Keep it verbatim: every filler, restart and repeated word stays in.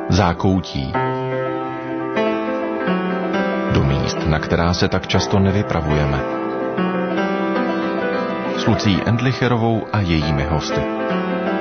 Zákoutí. Do míst, na která se tak často nevypravujeme. S Lucí Endlicherovou a jejími hosty.